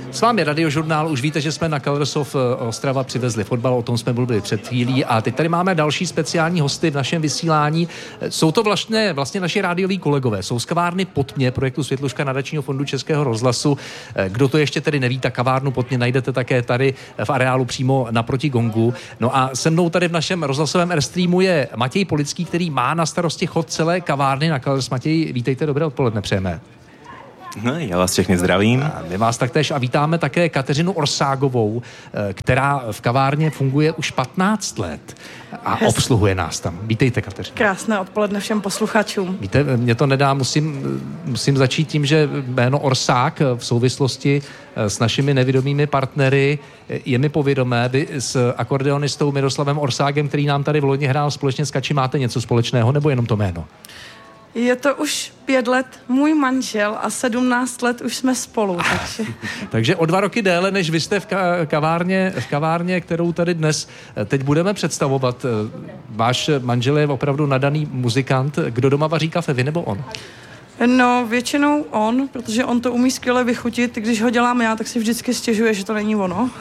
S vámi Radiožurnál, už víte, že jsme na Colorsov Ostrava přivezli fotbal, o tom jsme mluvili před chvílí a teď tady máme další speciální hosty v našem vysílání. Jsou to vlastně naši rádioví kolegové, jsou z kavárny Pod mě, projektu Světluška Nadačního fondu Českého rozhlasu. Kdo to ještě tedy neví, tak kavárnu Pod mě najdete také tady v areálu přímo naproti Gongu. No a se mnou tady v našem rozhlasovém Airstreamu je Matěj Polický, který má na starosti chod celé kavárny na Colors. Matěj, vítejte, dobré odpoledne přejeme. No, já vás všechny zdravím. A my vás taktéž a vítáme také Kateřinu Orságovou, která v kavárně funguje už 15 let a obsluhuje nás tam. Vítejte, Kateřino. Krásné odpoledne všem posluchačům. Víte, mě to nedá, musím začít tím, že jméno Orsák v souvislosti s našimi nevidomými partnery je mi povědomé. Vy s akordeonistou Miroslavem Orságem, který nám tady v loni hrál společně s Kači, máte něco společného, nebo jenom to jméno? Je to už 5 let můj manžel a 17 let už jsme spolu. Takže o 2 roky déle, než vy jste v kavárně, kterou tady dnes teď budeme představovat. Váš manžel je opravdu nadaný muzikant. Kdo doma vaří kafe, vy nebo on? No, většinou on, protože on to umí skvěle vychutit. Když ho dělám já, tak si vždycky stěžuje, že to není ono.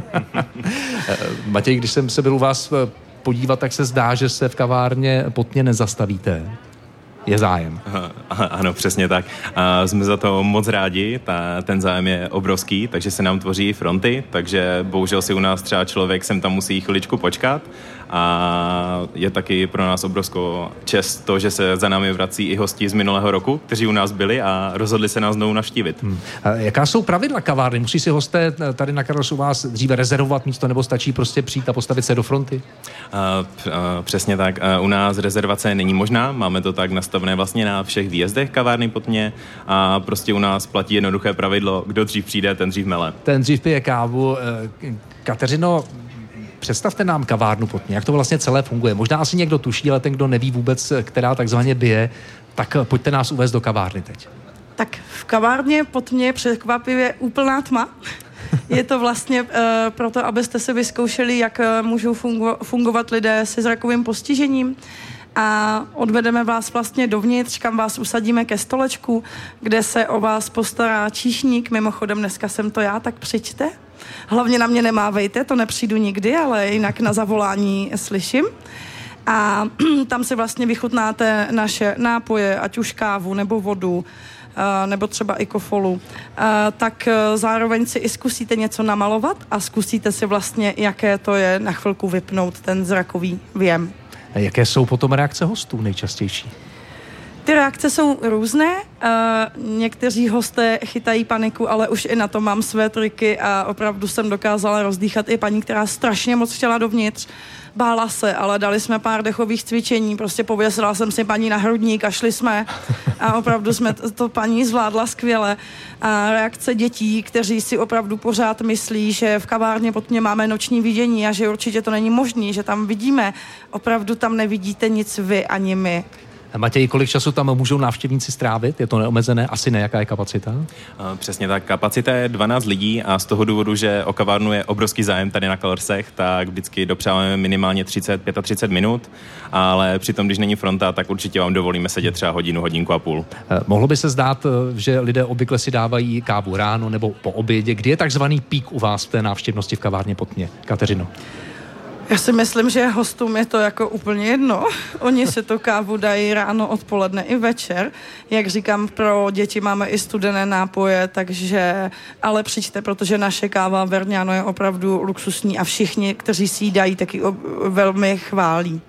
Matěj, když jsem se byl u vás podívat, tak se zdá, že se v kavárně Pod mě nezastavíte. Je zájem. Ano, přesně tak. A jsme za to moc rádi, ten zájem je obrovský, takže se nám tvoří fronty, takže bohužel si u nás třeba člověk sem tam musí chviličku počkat a je taky pro nás obrovskou čest to, že se za námi vrací i hosti z minulého roku, kteří u nás byli a rozhodli se nás znovu navštívit. Jaká jsou pravidla kavárny? Musí si hosté tady na Colours u vás dříve rezervovat místo, nebo stačí prostě přijít a postavit se do fronty? Přesně tak. U nás rezervace není možná, máme to tak nastavené vlastně na všech výjezdech kavárny Pod mě a prostě u nás platí jednoduché pravidlo, kdo dřív přijde, ten dřív mele. Ten dřív pije kávu. Kateřino, představte nám kavárnu Pod mě, jak to vlastně celé funguje. Možná asi někdo tuší, ale ten, kdo neví vůbec, která takzvaně bije, tak pojďte nás uvést do kavárny teď. Tak v kavárně Pod mě překvapivě úplná tma. Je to vlastně proto, abyste se vyzkoušeli, jak můžou fungovat lidé se zrakovým postižením. A odvedeme vás vlastně dovnitř, kam vás usadíme ke stolečku, kde se o vás postará číšník. Mimochodem, dneska jsem to já, tak přijďte. Hlavně na mě nemávejte, to nepřijdu nikdy, ale jinak na zavolání slyším. A tam si vlastně vychutnáte naše nápoje, ať už kávu nebo vodu, nebo třeba i kofolu, tak zároveň si i zkusíte něco namalovat a zkusíte si vlastně, jaké to je na chvilku vypnout ten zrakový věm. Jaké jsou potom reakce hostů nejčastější? Ty reakce jsou různé. Někteří hosté chytají paniku, ale už i na to mám své triky a opravdu jsem dokázala rozdýchat i paní, která strašně moc chtěla dovnitř. Bála se, ale dali jsme pár dechových cvičení, prostě pověsila jsem si paní na hrudník a šli jsme a opravdu jsme to paní zvládla skvěle. A reakce dětí, kteří si opravdu pořád myslí, že v kavárně Pod mě máme noční vidění a že určitě to není možný, že tam vidíme. Opravdu tam nevidíte nic vy ani my. Matěj, kolik času tam můžou návštěvníci strávit? Je to neomezené? Asi ne, jaká je kapacita? Přesně tak, kapacita je 12 lidí a z toho důvodu, že o kavárnu je obrovský zájem tady na Colorsech, tak vždycky dopřáváme minimálně 30-35 minut, ale přitom, když není fronta, tak určitě vám dovolíme sedět třeba hodinku a půl. Mohlo by se zdát, že lidé obvykle si dávají kávu ráno nebo po obědě. Kdy je takzvaný pík u vás v té návštěvnosti v kavárně Pod mě? Kateřino. Já si myslím, že hostům je to jako úplně jedno. Oni si to kávu dají ráno, odpoledne i večer. Jak říkám, pro děti máme i studené nápoje, takže ale přijďte, protože naše káva Vergnano je opravdu luxusní a všichni, kteří si ji dají, taky velmi chválí.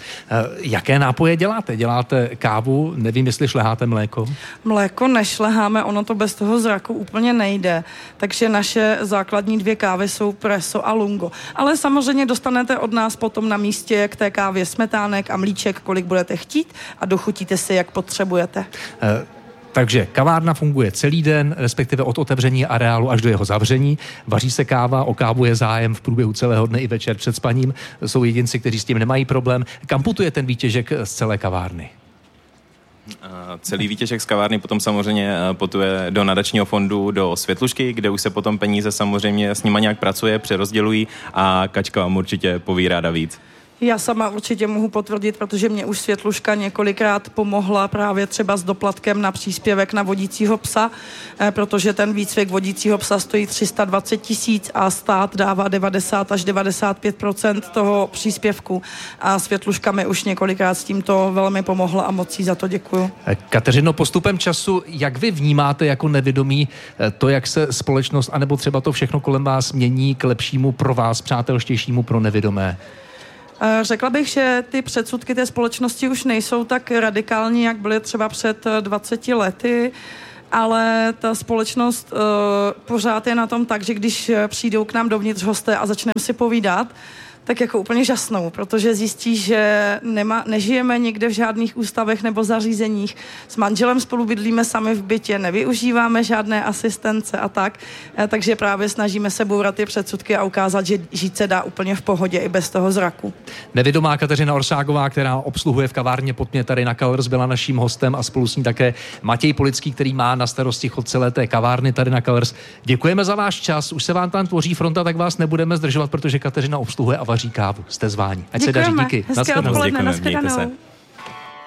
Jaké nápoje děláte? Děláte kávu, nevím, jestli šleháte mléko? Mléko nešleháme, ono to bez toho zraku úplně nejde. Takže naše základní 2 kávy jsou presso a lungo. Ale samozřejmě dostanete od nás potom na místě k té kávě smetánek a mlíček, kolik budete chtít a dochutíte si, jak potřebujete. Takže kavárna funguje celý den, respektive od otevření areálu až do jeho zavření. Vaří se káva, o kávu je zájem v průběhu celého dne i večer před spaním. Jsou jedinci, kteří s tím nemají problém. Kam putuje ten výtěžek z celé kavárny? Celý výtěžek z kavárny potom samozřejmě putuje do nadačního fondu, do Světlušky, kde už se potom peníze samozřejmě s nima nějak pracuje, přerozdělují a Kačka vám určitě poví ráda víc. Já sama určitě mohu potvrdit, protože mě už Světluška několikrát pomohla právě třeba s doplatkem na příspěvek na vodícího psa, protože ten výcvik vodícího psa stojí 320 000 a stát dává 90 až 95% toho příspěvku. A Světluška mi už několikrát s tímto velmi pomohla a moc jí za to děkuju. Kateřino, postupem času, jak vy vnímáte jako nevědomí to, jak se společnost, anebo třeba to všechno kolem vás mění k lepšímu pro vás, přátelštějšímu pro nevědomé? Řekla bych, že ty předsudky té společnosti už nejsou tak radikální, jak byly třeba před 20 lety, ale ta společnost pořád je na tom tak, že když přijdou k nám dovnitř hosté a začneme si povídat, tak jako úplně žasnou, protože zjistí, že nežijeme někde v žádných ústavech nebo zařízeních. S manželem spolu bydlíme sami v bytě, nevyužíváme žádné asistence a tak. Takže právě snažíme se bourat ty předsudky a ukázat, že žít se dá úplně v pohodě i bez toho zraku. Nevědomá Kateřina Oršágová, která obsluhuje v kavárně Pod mě tady na Colors, byla naším hostem a spolu s ní také Matěj Polický, který má na starosti chod celé té kavárny tady na Colors. Děkujeme za váš čas. Už se vám tam tvoří fronta, tak vás nebudeme zdržovat, protože Kateřina obsluhuje a vaří kávu. Jste zváni. Ať se daří, díky. Hezké odpoledne, nashledanou.